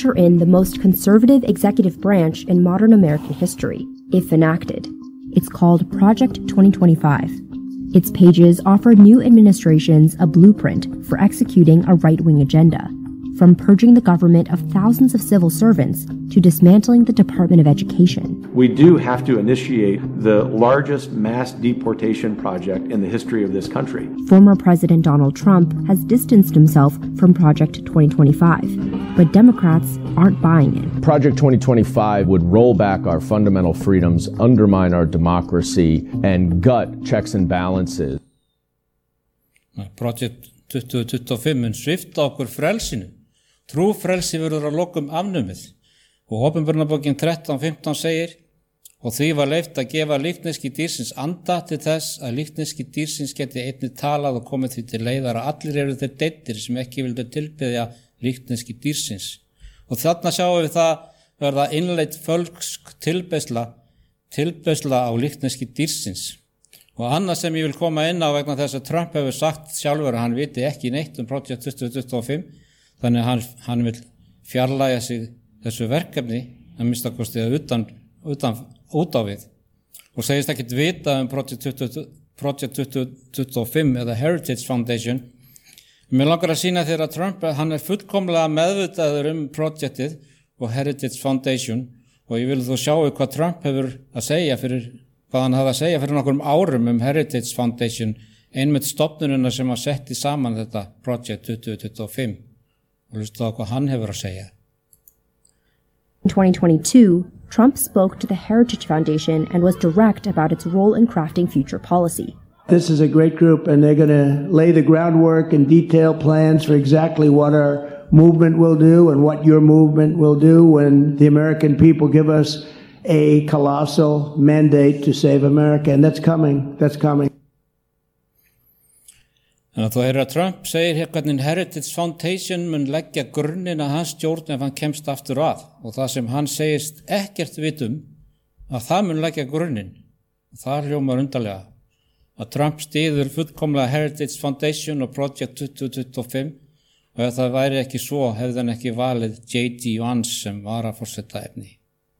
usher in the most conservative executive branch in modern American history, if enacted. It's called Project 2025. Its pages offer new administrations a blueprint for executing a right-wing agenda, from purging the government of thousands of civil servants to dismantling the Department of Education. We do have to initiate the largest mass deportation project in the history of this country. Former President Donald Trump has distanced himself from Project 2025, but Democrats aren't buying it. Project 2025 would roll back our fundamental freedoms, undermine our democracy, and gut checks and balances. Project 2025 mun svipta okkur frelsinu. Trúfrelsi verður að lokum afnumið og Opinberunarbókin 13:15 segir og því var leyft að gefa líkneski dýrsins anda til þess að líkneski dýrsins geti einnig talað og komið því til leiðar að allir eru þeir deyddir sem ekki vildu tilbiðja líkneski dýrsins. Og þarna sjáum við það verða innleidd fölsk tilbeiðsla á líkneski dýrsins. Og annað sem ég vil koma inn á vegna þess að Trump hefur sagt sjálfur að hann viti ekki neitt Project 2025, þannig að hann vil fjarlægja sig þessu verkefni að minnstakosti út á við og segist ekkert vita Project 2025 eða Heritage Foundation. Mér langar að sýna þér að Trump hann fullkomlega meðvitaður projektið og Heritage Foundation og ég vil þú sjáu hvað Trump hefur að segja hvað hann hafði að segja fyrir nokkrum árum Heritage Foundation, einmitt stofnununa sem að setti saman þetta Project 2025 og hlusta á hvað hann hefur að segja. In 2022, Trump spoke to the Heritage Foundation and was direct about its role in crafting future policy. This is a great group, and they're going to lay the groundwork and detail plans for exactly what our movement will do and what your movement will do when the American people give us a colossal mandate to save America, and that's coming. Þannig að þú heyrir að Trump segir hér hvernig Heritage Foundation mun leggja grunninn að hans stjórn ef hann kemst aftur að og það sem hann segist ekkert vitum að það mun leggja grunninn. Það hljómar undarlega að Trump styður fullkomlega Heritage Foundation og Project 2025 og ef það væri ekki svo hefði hann ekki valið J.D. Vance sem varaforsetaefni.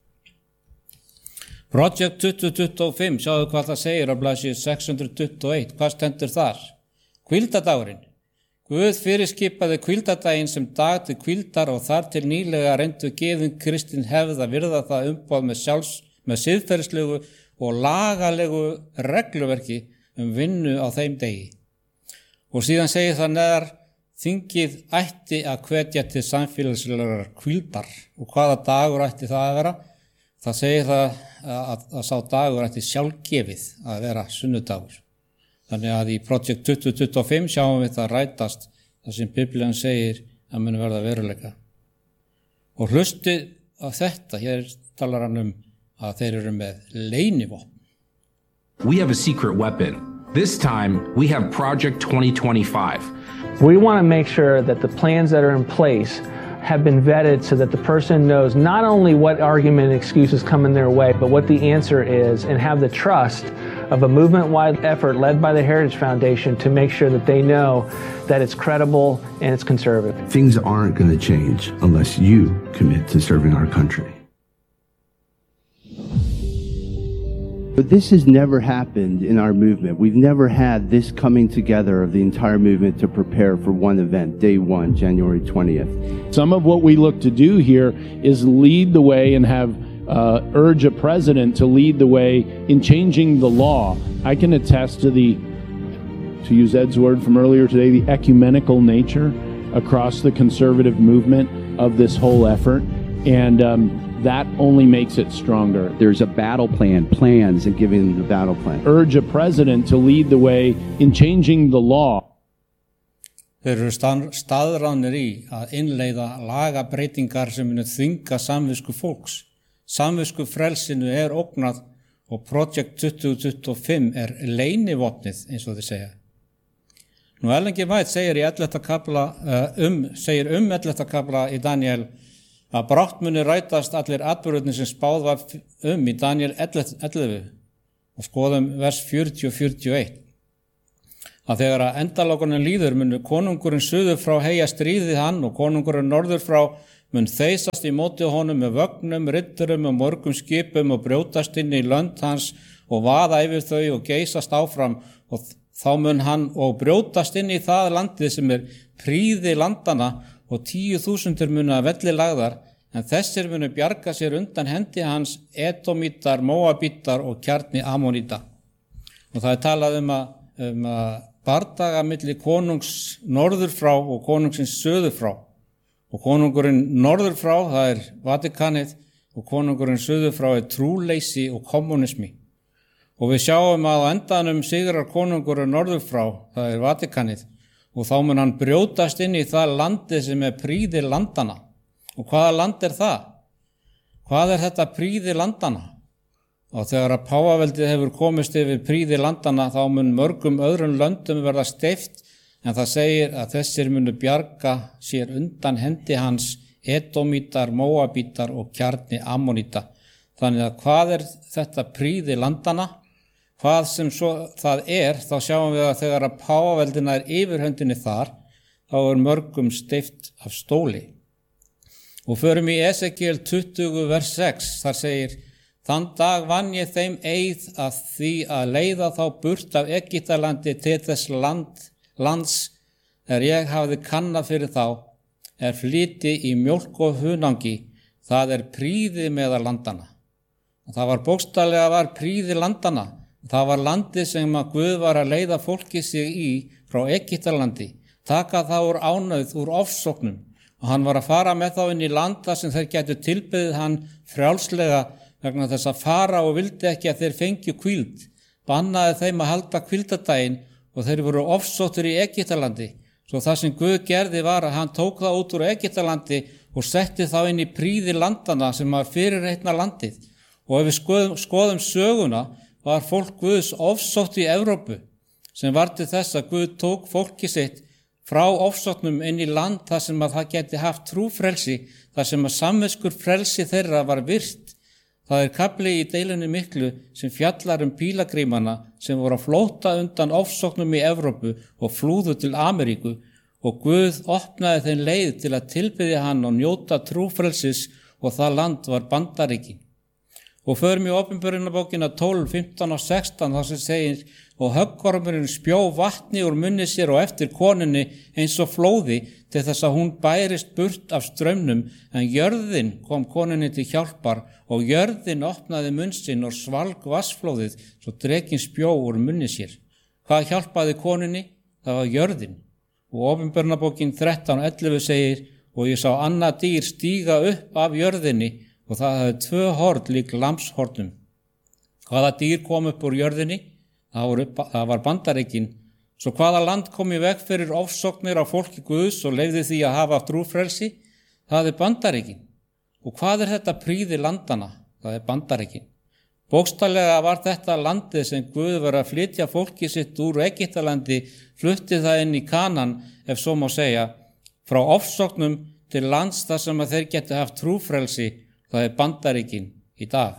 Project 2025, sjáðu hvað það segir á blaðsíðu 621, hvað stendur þar? Hvíldardagurinn. Guð fyrirskipaði hvíldardaginn sem dag til hvíldar og þar til nýlega reyndu gyðin kristin hefð að virða það umboð með siðferðislegu og lagalegu regluverki vinnu á þeim degi. Og síðan segir það neðar, þingið ætti að hvetja til samfélagslegar hvíldar. Og hvaða dagur ætti það að vera? Það segir það að sá dagur ætti sjálfgefið að vera sunnudagur. Þannig að í Project 2025 sjáum við það rætast það sem Biblían segir að mun verða veruleika. Og hlustið á þetta, hér talar hann að þeir eru með leynivopn. We have a secret weapon. This time we have Project 2025. We want to make sure that the plans that are in place have been vetted so that the person knows not only what argument and excuses come in their way, but what the answer is, and have the trust of a movement-wide effort led by the Heritage Foundation to make sure that they know that it's credible and it's conservative. Things aren't going to change unless you commit to serving our country. But this has never happened in our movement. We've never had this coming together of the entire movement to prepare for one event, day one, January 20th. Some of what we look to do here is lead the way and have urge a president to lead the way in changing the law. I can attest to to use Ed's word from earlier today, the ecumenical nature across the conservative movement of this whole effort. And that only makes it stronger. There's a battle plan, plans, and giving them the battle plan. Urge a president to lead the way in changing the law. Þeir eru staðráðnir í að innleiða lagabreytingar sem munu þvinga samvisku fólks. Samvisku frelsinu ógnað og Project 2025 leynivopnið eins og þið segja. Nú Ellen G. White segir í 11. kafla segir 11. kafla í Daniel að brátt muni rætast allir atburðirnir sem spáð var í Daniel 11 og skoðum vers 40 og 41. Að þegar að endalokunum líður munu konungurinn suður frá heyja stríðið hann og konungurinn norður frá mun þeysast í móti honum með vögnum, riddurum og mörgum skipum og brjótast inn í lönd hans og vaða yfir þau og geysast áfram og þá mun hann og brjótast inn í það landið sem prýði landana og 10.000 munu að velli lagðar, en þessir munu bjarga sér undan hendi hans Edomítar, Móabítar og kjarni Ammoníta. Og það talað um að bardaga milli konungs norður frá og konungsins söður frá. Og konungurinn norður frá, það Vatikanið, og konungurinn söður frá trúleysi og kommunismi. Og við sjáum að á endanum sigrar konungurinn norður frá, það Vatikanið, og þá mun hann brjótast inn í það landið sem prýði landana. Og hvaða land það? Hvað þetta prýði landana? Og þegar að páfaveldið hefur komist yfir prýði landana, þá mun mörgum öðrum löndum verða steypt, en það segir að þessir munu bjarga sér undan hendi hans Edomítar, Móabítar og kjarni Ammoníta. Þannig að hvað þetta prýði landana? Hvað sem svo það þá sjáum við að þegar að páfaveldina yfirhöndinni þar, þá mörgum steypt af stóli. Og förum í Esekiel 20 vers 6, þar segir: Þann dag vann ég þeim eið að því að leiða þá burt af Egyptalandi til þess lands ég hafði kannað fyrir þá, flyti í mjólk og hunangi, það prýði meðal landana. Og það bókstaflega prýði landana. Það landið sem að Guð var að leiða fólki sig í frá Egyptalandi, taka það úr ánauð, úr ofsóknum, og hann var að fara með þá inn í landa sem þeir gætu tilbeðið hann frjálslega vegna þess að fara og vildi ekki að þeir fengju hvíld, bannaði þeim að halda hvíldadaginn og þeir voru ofsóttir í Egyptalandi. Svo það sem Guð gerði var að hann tók það út úr Egyptalandi og setti þá inn í prýði landana sem fyrirheitna landið. Og ef við skoðum söguna, var fólk Guðs ofsótt í Evrópu, sem var til þess að Guð tók fólki sitt frá ofsóttnum inn í land þar sem að það geti haft trúfrelsi, þar sem að samviskur frelsi þeirra var virt. Það kafli í deilunni miklu sem fjallar pílagrímana sem voru að flóta undan ofsóknum í Evrópu og flúðu til Ameríku, og Guð opnaði þeim leið til að tilbiðja hann og njóta trúfrelsis, og það land var Bandaríkin. Og förum í Opinberunarbókina 12, 15 og 16, þar sem segir: Og höggormurinn spjó vatni úr munni sér og eftir konunni eins og flóði til þess að hún bærist burt af straumnum, en jörðin kom konunni til hjálpar og jörðin opnaði munn sinn og svalg vatnsflóðið svo drekinn spjó úr munni sér. Hvað hjálpaði konunni? Það var jörðin. Og Opinberunarbókin 13:11 segir: Og ég sá annað dýr stíga upp af jörðinni, og það hafði 2 horn lík lambshornum. Hvaða dýr kom upp úr jörðinni? Það var Bandaríkin. Svo hvaða land kom í veg fyrir ofsóknir á fólki Guðs og leyfði því að hafa trúfrelsi? Það Bandaríkin. Og hvað þetta prýði landana? Það Bandaríkin. Bókstaflega var þetta landið sem Guð var að flytja fólki sitt úr Egyptalandi, flutti það inn í Kanan, ef svo má segja, frá ofsóknum til lands þar sem að þeir geti haft trúfrelsi. Það Bandaríkin í dag.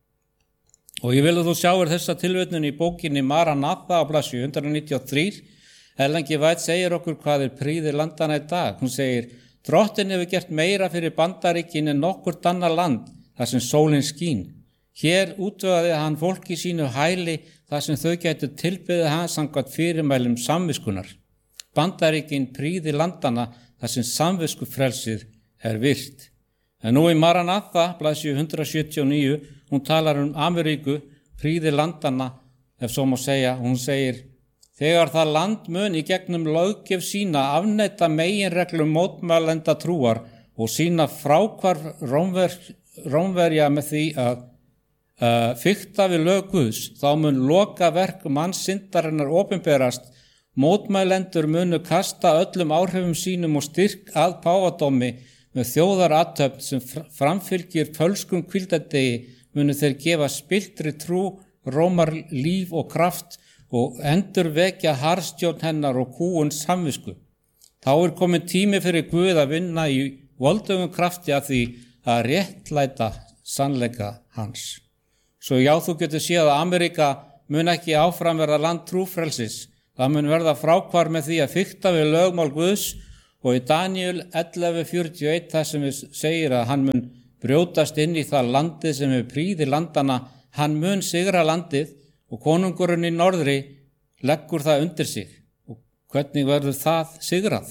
Og ég vil að þú sjáir þessa tilvitnun í bókinni Maranatha á blaðsíðu 193. Ellen G. White segir okkur hvað prýði landana í dag. Hún segir: Drottinn hefur gert meira fyrir Bandaríkin en nokkurt annað land þar sem sólin skín. Hér útvegaði hann fólki sínu hæli þar sem þau gætu tilbeðið hans samkvæmt fyrirmælum samviskunar. Bandaríkin prýði landana þar sem samviskufrelsið virt. En nú í Maranatha, blaðsíðu 179, hún talar Ameríku, prýði landana, ef svo má segja. Hún segir: Þegar það land mun í gegnum löggjöf sína afneita meginreglum mótmælenda trúar og sína fráhvarf Rómverja með því að fikta við lög Guðs, þá mun loka verk mannssyndarinnar opinberast. Mótmælendur munu kasta öllum áhrifum sínum og styrk að páfadómi. Með þjóðarathöfn sem framfylgir fölskum hvíldardegi munu þeir gefa spiltri trú, rómar líf og kraft og endurvekja harðstjórn hennar og kúgun samvisku. Þá komin tími fyrir Guð að vinna í voldugum krafti að því að réttlæta sannleika hans. Svo já, þú getur séð að Ameríka mun ekki áfram verða land trúfrelsis. Það mun verða fráhvarf með því að fikta við lögmál Guðs og í Daniel 11:41 þar sem við segir að hann mun brjótast inn í það landið sem við prýði landana, hann mun sigra landið og konungurinn í norðri leggur það undir sig. Og hvernig verður það sigrað?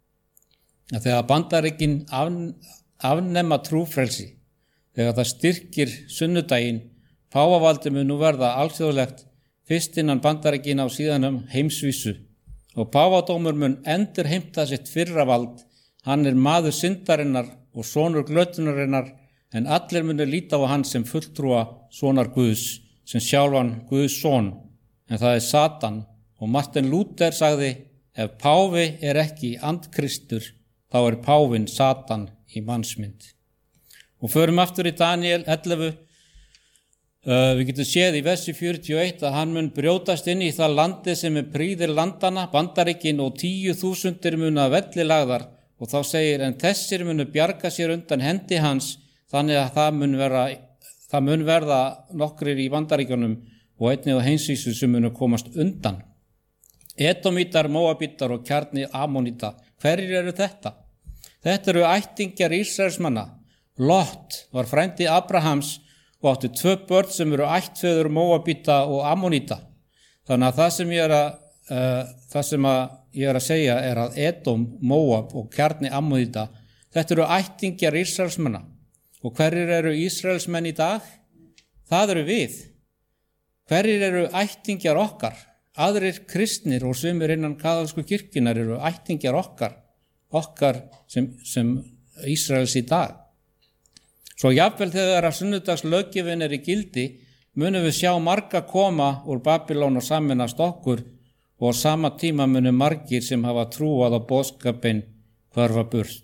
Þegar Bandaríkin afnema trúfrelsi, þegar það styrkir sunnudaginn, páfavaldi mun nú verða alþjóðlegt fyrst innan Bandaríkina og síðan heimsvísu og páfadómur mun endurheimta sitt fyrra vald. Hann maður syndarinnar og sonur glötunarinnar, en allir munu líta á hann sem fulltrúa sonar Guðs, sem sjálfan Guðs son, en það Satan. Og Martin Luther sagði, ef páfi ekki andkristur, þá páfinn Satan í mannsmynd. Og förum aftur í Daniel 11. Við getum séð í versi 41 að hann mun brjótast inn í það landi sem prýðir landana, Bandaríkin, og 10.000 munu að velli lagðar. Og þá segir, en þessir munu bjarga sér undan hendi hans, þannig að það mun verða nokkrir í Bandaríkjunum og einnig á heimsvísu sem munu komast undan. Edomítar, Móabítar og kjarni Ammonita. Hverjir eru þetta? Þetta eru ættingjar Ísraelsmanna. Lot var frændi Abrahams og átti 2 börn sem eru ættfeður Móabíta og Ammonita. Þannig að það sem ég er að segja að Edom, Móab og kjarni Ammonita, þetta eru ættingjar Ísraelsmanna. Og hverjir eru Ísraelsmenn í dag? Það eru við. Hverjir eru ættingjar okkar? Aðrir kristnir og sumir innan kaþólsku kirkjunnar eru ættingjar okkar sem Ísraels í dag. Svo jafnvel þegar að sunnudagslöggjöfin í gildi, munum við sjá marga koma úr Babylon og sameinast okkur og á sama tíma munum margir sem hafa trúað á boðskapinn hverfa burt.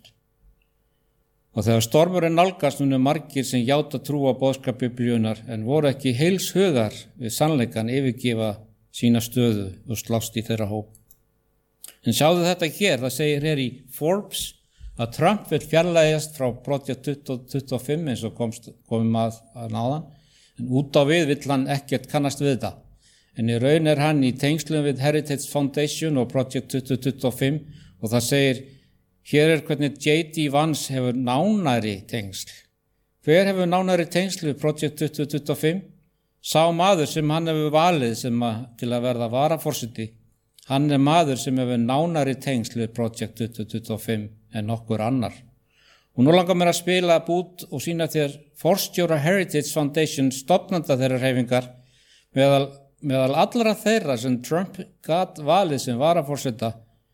Og þegar stormurinn nálgast munum margir sem játa trú á boðskap Biblíunnar en voru ekki heils hugar við sannleikann yfirgefa sína stöðu og slást í þeirra hóp. En sjáðu þetta hér, það segir hér í Forbes að Trump vill fjarlægjast frá Project 2025 eins og komum að náðan, en út á við vill hann ekkert kannast við þetta. En í raun hann í tengslum við Heritage Foundation og Project 2025 og það segir, hér hvernig J.D. Vance hefur nánari tengsl. Hver hefur nánari tengsl við Project 2025? Sá maður sem hann hefur valið til að verða varaforseti, hann maður sem hefur nánari tengsl við Project 2025 en nokkur annar. Og nú langar mér að spila bút og sína þér forstjóra Heritage Foundation stofnanda þeirra hreyfingar meðal allra þeirra sem Trump gat valið sem varaforseta.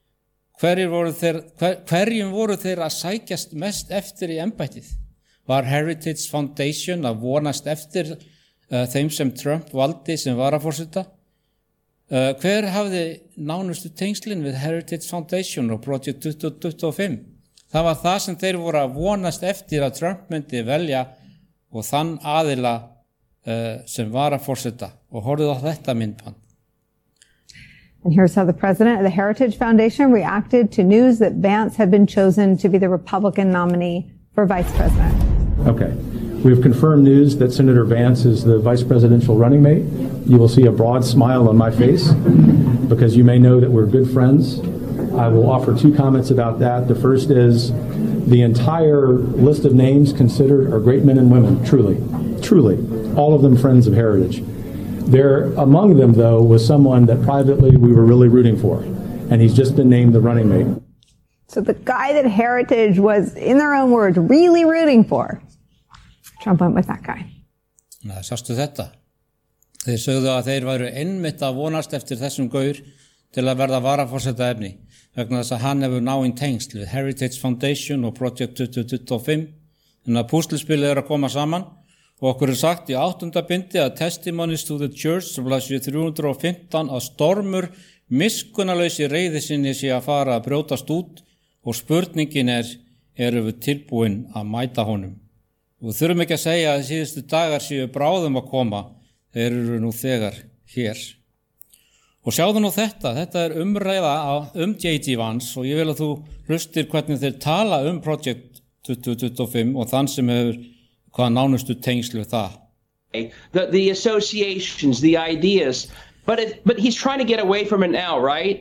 Hverjum voru þeir að sækjast mest eftir í embættið? Var Heritage Foundation að vonast eftir þeim sem Trump valdi sem varaforseta? Hver hafði nánustu tengslin við Heritage Foundation og Project 2025? Það var það sem þeir voru að vonast eftir að Trump myndi velja og þann aðila sem varaforseta. Og horfðu á þetta myndband. And here's how the president of the Heritage Foundation reacted to news that Vance had been chosen to be the Republican nominee for vice president. Okay. We've confirmed news that Senator Vance is the vice presidential running mate. You will see a broad smile on my face because you may know that we're good friends. I will offer 2 comments about that. The first is the entire list of names considered are great men and women, truly, all of them friends of Heritage. There, among them, though, was someone that privately we were really rooting for, and he's just been named the running mate. So the guy that Heritage was, in their own words, really rooting for, Trump went with that guy. Sástu þetta? Þeir sögðu að þeir væru einmitt að vonast eftir þessum gaur til að verða varaforseta efni, vegna þess að hann hefur náinn tengsl við Heritage Foundation og Project 2025, en að púsluspilið að koma saman. Og okkur sagt í 8. bindi að Testimonies to the Church, blaðsíðu 315, að stormur miskunnarlausi reiði sinni sé að fara að brjótast út og spurningin eru við tilbúin að mæta honum. Og við þurfum ekki að segja að síðustu dagar séu bráðum að koma, þeir eru nú þegar hér. Og sjáðu nú þetta umræða J.D. Vance og ég vil að þú hlustir hvernig þeir tala Project 2025 og þann sem hefur hvað nánustu tengsl við það. The associations, the ideas, but he's trying to get away from it now, right?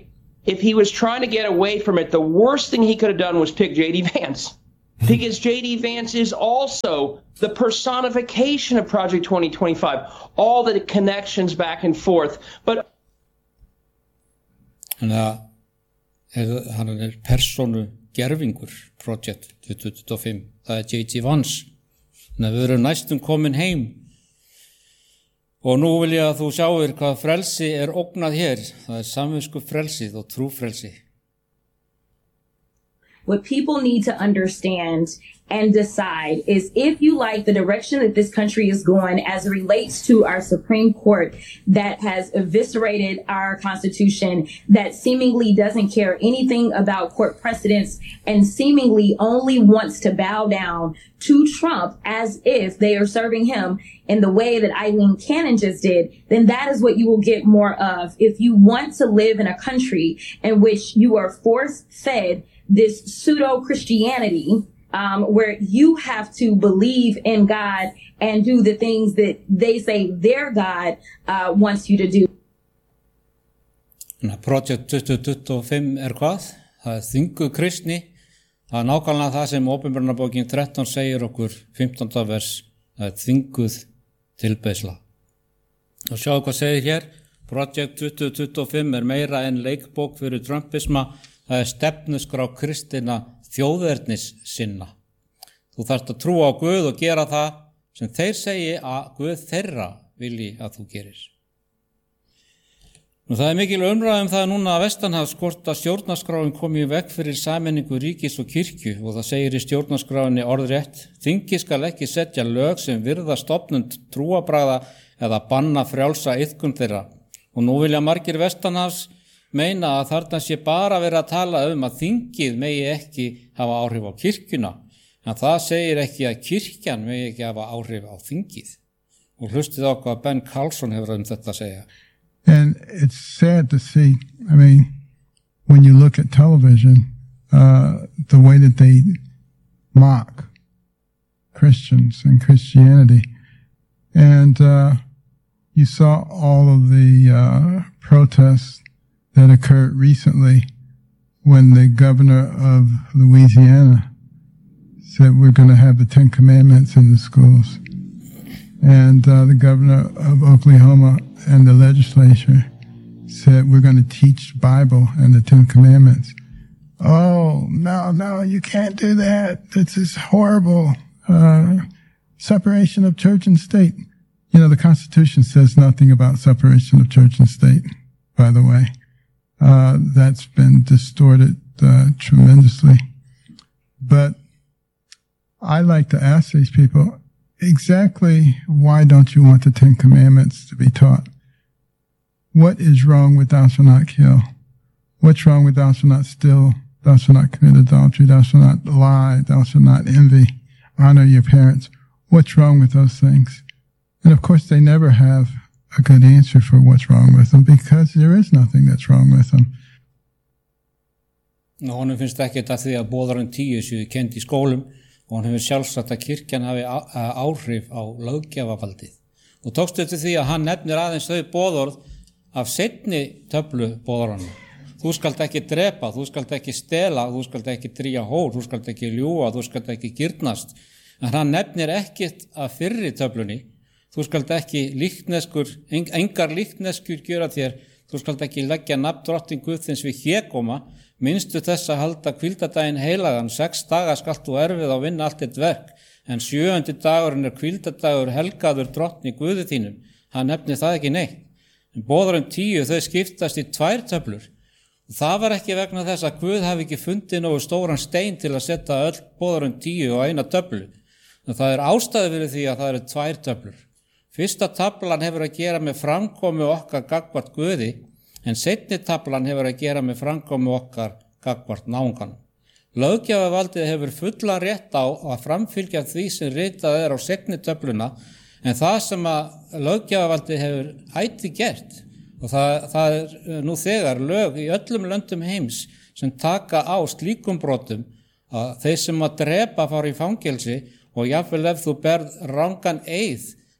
if he was trying to get away from it, the worst thing he could have done was pick J.D. Vance. Because J.D. Vance is also the personification of Project 2025, all the connections back and forth. But hann persónu gerfingur Project 2025, það J.D. Vance. Þannig að við erum næstum komin heim. Og nú vil ég að þú sjáir hvað frelsi ógnað hér. Það samvisku frelsið og trúfrelsi. What people need to understand and decide is if you like the direction that this country is going as it relates to our Supreme Court that has eviscerated our Constitution, that seemingly doesn't care anything about court precedents and seemingly only wants to bow down to Trump as if they are serving him in the way that Eileen Cannon just did, then that is what you will get more of. If you want to live in a country in which you are force-fed this pseudo-Christianity, where you have to believe in God and do the things that they say their God wants you to do. Project 2025 hvað? Það þvinguð kristni. Það nákvæmlega það sem Opinberunarbókin 13 segir okkur, 15. vers. Það þvinguð tilbeiðsla. Og sjáu hvað segir hér. Project 2025 meira en leikbók fyrir Trumpisma. Það stefnuskrá kristina þjóðernis sinna. Þú þarft að trúa á Guð og gera það sem þeir segi að Guð þeirra vilji að þú gerir. Nú það mikil umræða það núna að vestanhafs hvort að stjórnarskráin komi í veg fyrir sameiningu ríkis og kirkju og það segir í stjórnarskráinni orðrétt: Þingið skal ekki setja lög sem virða stofnun trúarbragða eða banna frjálsa iðkun þeirra. Og nú vilja margir vestanhafs meina að þarna sé bara verið að tala að þingið megi ekki hafa áhrif á kirkjuna, en það segir ekki að kirkjan megi ekki hafa áhrif á þingið. Og hlustið á hvað Ben Carlson hefur þetta að segja. And it's sad to see, I mean, when you look at television, the way that they mock Christians and Christianity. And you saw all of the protests that occurred recently when the governor of Louisiana said we're going to have the 10 Commandments in the schools. And the governor of Oklahoma and the legislature said we're going to teach the Bible and the 10 Commandments. Oh, no, you can't do that. This is horrible. Separation of church and state. You know, the Constitution says nothing about separation of church and state, by the way. That's been distorted tremendously. But I like to ask these people, exactly why don't you want the 10 Commandments to be taught? What is wrong with thou shalt not kill? What's wrong with thou shalt not steal? Thou shalt not commit adultery? Thou shalt not lie? Thou shalt not envy? Honor your parents? What's wrong with those things? And of course they never have a good answer for what's wrong with them because there is nothing that's wrong with them. Honum finnst ekkert að því að boðarinn 10 séu kennd í skólum og hann hefur sjálfsagt að kirkjan hafi áhrif á löggjafavaldið. Og tókstu eftir því að hann nefnir aðeins þau boðorð af seinni töflu boðorðanna. Þú skalt ekki drepa, þú skalt ekki stela, þú skalt ekki drýja hór, þú skalt ekki ljúga, þú skalt ekki girnast. En hann nefnir ekkert af fyrri töflunni. Þú skalt ekki engar líkneskur gjöra þér, þú skalt ekki leggja nafn drottinn Guðsins við hégóma, minnstu þess að halda hvíldadaginn heilagan, 6 daga skalt þú erfið á vinna allt þitt verk, en 7. dagurinn hvíldadagur helgaður drottni Guði þínum. Hann nefnir það ekki neitt. En boðorðin 10 þau skiptast í 2 töflur. Og það var ekki vegna þess að Guð hafi ekki fundið nógu stóran stein til að setja öll boðorðin 10 á eina töflu. En það ástæði fyrir því að það eru 2 töflur. Fyrsta taflan hefur að gera með framkomu okkar gagnvart Guði, en seinni taflan hefur að gera með framkomu okkar gagnvart náunganum. Löggjafavaldið hefur fullan rétt á að framfylgja því sem ritað á seinni töfluna, en það sem að löggjafavaldið hefur ætíð gert, og það nú þegar lög í öllum löndum heims sem taka á slíkum brotum, að þeir sem að drepa fara í fangelsi og jafnvel ef þú berð rangan eið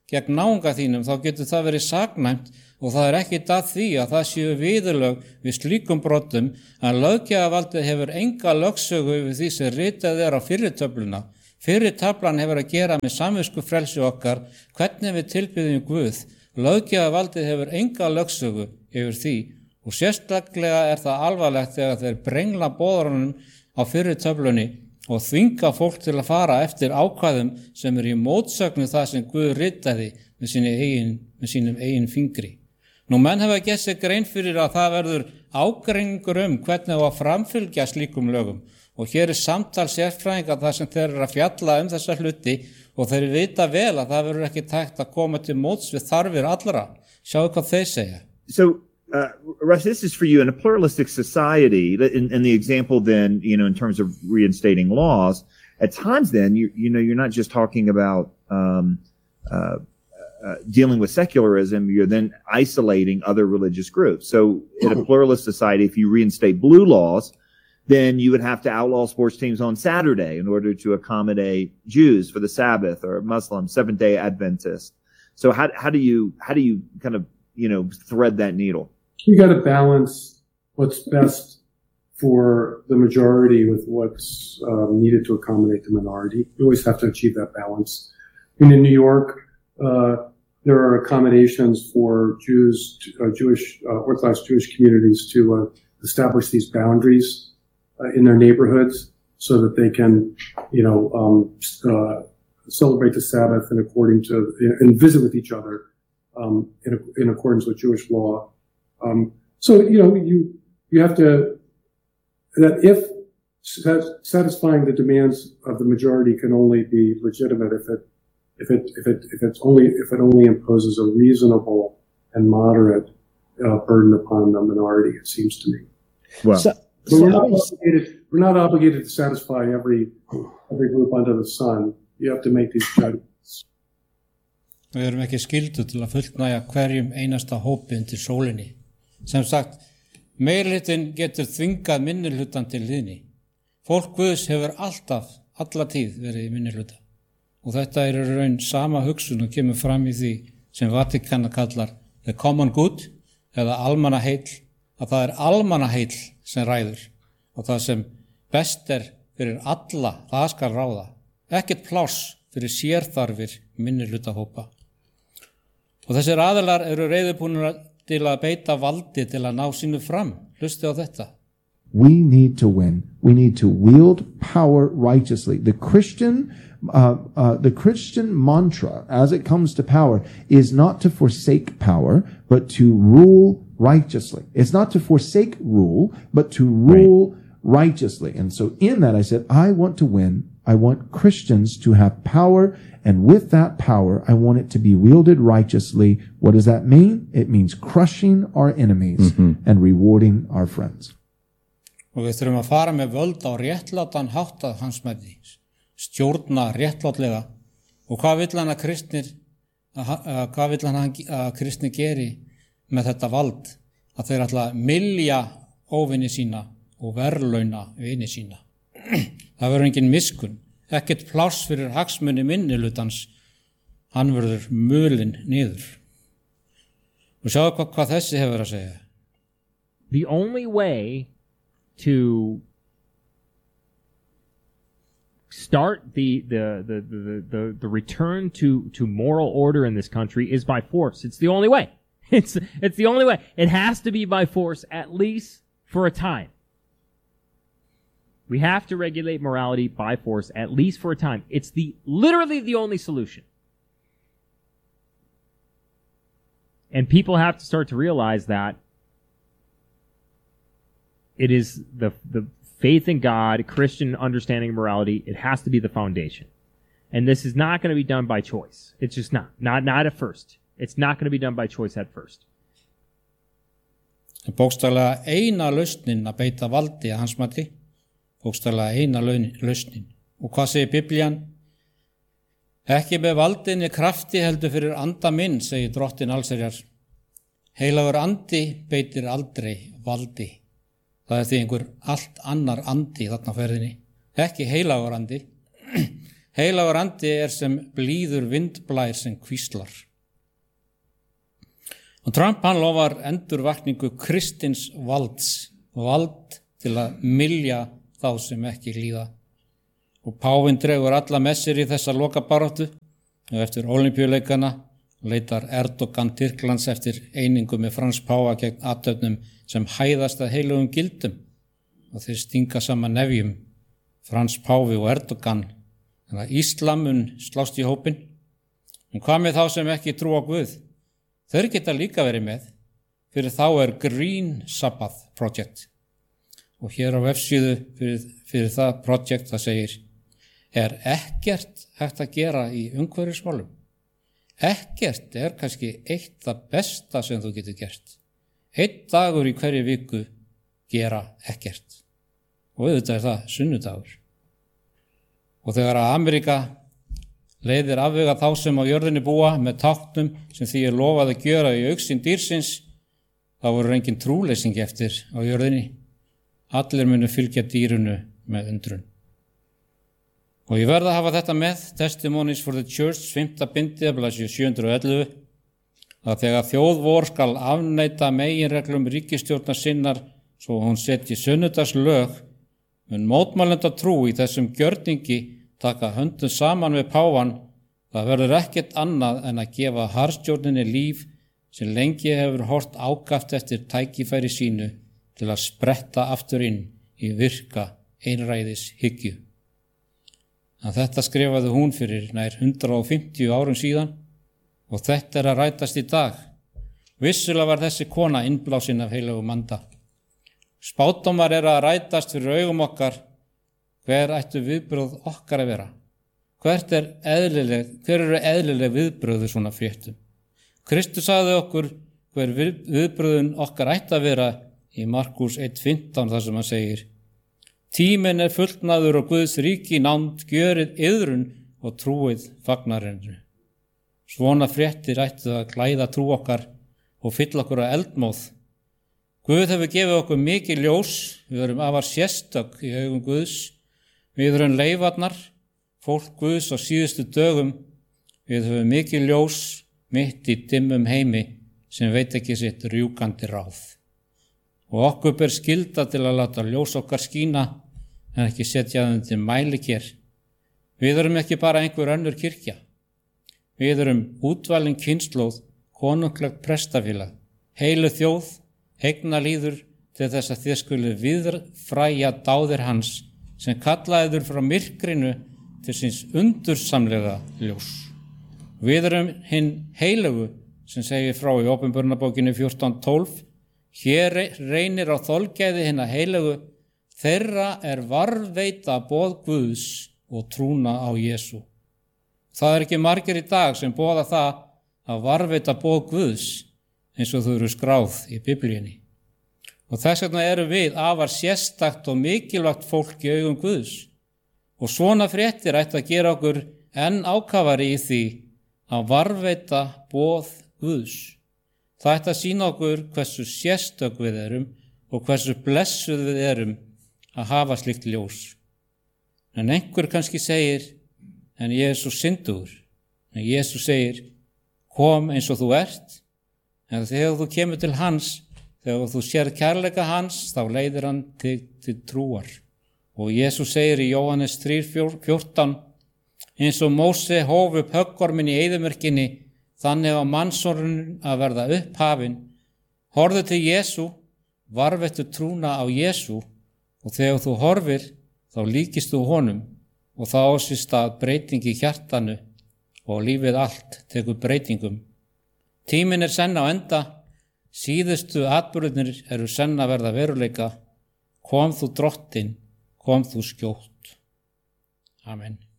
gegn náunga þínum, þá getur það verið saknæmt og það ekkert að því að það séu viðurlög við slíkum brotum að löggjafarvaldið hefur enga lögsögu við því sem ritað á fyrri töfluna. Fyrri taflan hefur að gera með samviskufrelsi okkar, hvernig við tilbiðjum Guð. Löggjafarvaldið hefur enga lögsögu yfir því og sérstaklega það alvarlegt þegar þeir brengla boðorunum á fyrri töflunni og þvinga fólk til að fara eftir ákvæðum sem í mótsögnu það sem Guð ritaði með sínum eigin fingri. Nú menn hafa gert sér grein fyrir að það verður ágreiningur hvernig á að framfylgja slíkum lögum og hér samtal sérfræðinga þar sem þeir að fjalla þessa hluti og þeir vita vel að það verður ekki tækt að koma til móts við þarfir allra. Sjáu hvað þeir segja. So, Russ, this is for you in a pluralistic society. In the example, then, in terms of reinstating laws, at times, then you're not just talking about dealing with secularism. You're then isolating other religious groups. So, in a pluralist society, if you reinstate blue laws, then you would have to outlaw sports teams on Saturday in order to accommodate Jews for the Sabbath or Muslims, Seventh-day Adventists. So, how do you kind of thread that needle? You got to balance what's best for the majority with what's needed to accommodate the minority. You always have to achieve that balance. In New York, there are accommodations for Orthodox Jewish communities to establish these boundaries in their neighborhoods so that they can, celebrate the Sabbath and visit with each other in accordance with Jewish law. So, you have to, that if satisfying the demands of the majority can only be legitimate if it only imposes a reasonable and moderate burden upon the minority, it seems to me. Well, we're not obligated to satisfy every group under the sun. You have to make these judgments. Við erum ekki skyldu til að fullnægja hverjum einasta hópi undir sólinni. Sem sagt, meirihlutin getur þvingað minnihlutan til hlýðni. Fólk Guðs hefur alla tíð verið í minnihluta. Og þetta í raun sama hugsun og kemur fram í því sem Vatíkan kallar the common good eða almannaheill, að það almannaheill sem ræður og það sem best fyrir alla, það skal ráða. Ekkert pláss fyrir sérþarfir minnihlutahópa. Og þessir aðilar eru reiðubúnir til að beita valdi til að ná sínu fram. Hlusti á þetta. We need to win. We need to wield power righteously. The Christian mantra, as it comes to power, is not to forsake power, but to rule righteously. It's not to forsake rule, but to rule righteously. And so in that I said, I want to win. I want Christians to have power, and with that power, I want it to be wielded righteously. What does that mean? It means crushing our enemies and rewarding our friends. Og við þurfum að fara með völd á réttlátan hátt að hans með því, stjórna réttlátlega. Og hvað vill hann að kristni geri með þetta vald? Að þeir ætla að mylja óvini sína og verðlauna vini sína. Það verður engin miskunn, ekkert pláss fyrir hagsmuni minnihlutans, hann verður mulinn niður. Og sjáu hvað þessi hefur að segja. The only way to start the return to moral order in this country is by force. It's the only way. It's the only way. It has to be by force, at least for a time. We have to regulate morality by force, at least for a time. It's literally the only solution. And people have to start to realize that it is the faith in God, Christian understanding of morality, it has to be the foundation. And this is not going to be done by choice. It's just not. Not at first. It's not going to be done by choice at first. Bókstaflega eina lausnin að beita valdi að hans mati. Bókstaflega eina lausnin. Og hvað segir Biblían? Ekki með valdinni krafti heldur fyrir anda minn, segir drottin allsherjar. Heilagur andi beitir aldrei valdi. Það því einhver allt annar andi þarna á ferðinni. Ekki heilagur andi. Heilagur andi sem blíður vindblær sem hvíslar. Og Trump hann lofar endurvakningu kristins valds, vald til að mylja þá sem ekki líða. Og páfinn dregur alla með sér í þessa lokabaráttu og eftir Ólympíuleikana leitar Erdogan Tyrklands eftir einingu með Frans páfa gegn athöfnum sem hæðast að heilugum gildum og þeir stinga saman nefjum, Frans páfi og Erdogan, þannig að Íslam mun slást í hópinn. En hvað með þá sem ekki trúa á Guð? Þeir geta líka verið með, fyrir þá Green Sabbath Project. Og hér á vefsíðu fyrir það project það segir, ekkert hægt að gera í umhverfismálum? Ekkert kannski eitt það besta sem þú getur gert. 1 dagur í hverju viku gera ekkert. Og auðvitað það sunnudagur. Og þegar að Ameríka leiðir afvega þá sem á jörðinni búa með táknum sem því lofað að gjöra í augsýn dýrsins, þá voru engin trúleysing eftir á jörðinni. Allir munu fylgja dýrunu með undrun. Og ég verð að hafa þetta með, Testimonies for the Church, 5. bindi, blaðsíðu 711, að þegar þjóð vor skal afneita meginreglum ríkisstjórnar sinnar svo hún setji sunnudagslög, mun mótmælenda trú í þessum gjörningi taka höndum saman við páfan, það verður ekkert annað en að gefa harðstjórninni líf sem lengi hefur hort ákaft eftir tækifæri sínu til að spretta aftur inn í virka einræðis hyggju. En þetta skrifaði hún fyrir nær 150 árum síðan og þetta að rætast í dag. Vissulega var þessi kona innblásin af heilögum anda. Spádómar að rætast fyrir augum okkar. Hver ættu viðbrögð okkar að vera? Hver eru eðlileg viðbrögðu svona fréttum? Kristus sagði okkur hver viðbrögðun okkar ætti að vera í Markús 1:15 þar sem hann segir, tíminn fullnaður og Guðs ríki nánd, gjörið iðrun og trúið fagnarinu. Svona fréttir ættu að klæða trú okkar og fylla okkur að eldmóð. Guð hefur gefið okkur mikið ljós, við erum afar sérstök í augum Guðs, við erum leifarnar, fólk Guðs á síðustu dögum, við höfum mikið ljós mitt í dimmum heimi sem veit ekki sitt rjúkandi ráð. Og okkur ber skylda til að láta ljós okkar skína en ekki setja þeim til mælikér. Við erum ekki bara einhver önnur kirkja. Við erum útvalin kynslóð, konunglegt prestafélag, heilu þjóð, hegna líður til þess að þið skuli viðfræja dáðir hans sem kallaði frá myrkrinu til síns undursamlega ljós. Við erum hinn heilugu sem segir frá í Opinberunarbókinni 14:12, hér reynir á þolgæði hinna heilugu, þeirra varðveita boð Guðs og trúna á Jesú. Það ekki margir í dag sem boða það að varðveita boð Guðs eins og þau eru skráð í Biblíunni. Og þess vegna erum við afar sérstakt og mikilvægt fólk í augum Guðs. Og svona fréttir ætti að gera okkur enn ákafari í því að varðveita boð Guðs. Það ætti að sýna okkur hversu sérstök við erum og hversu blessuð við erum að hafa slíkt ljós. En einhver kannski segir, en ég svo syndugur. En Jesús segir, kom eins og þú ert, en þegar þú kemur til hans, þegar þú sér kærleika hans, þá leiðir hann til trúar. Og Jesús segir í Jóhannes 3:14, eins og Móse hóf upp höggorminn í eyðimörkinni, þannig að mannssonin að verða upphafinn. Horfðu til Jesú, varðveittu trúna á Jesú, og þegar þú horfir, þá líkist þú honum og þá á sér stað breyting í hjartanu og lífið allt tekur breytingum. Tíminn senn á enda, síðustu atburðirnir eru senn að verða veruleika. Kom þú drottinn, kom þú skjótt. Amen.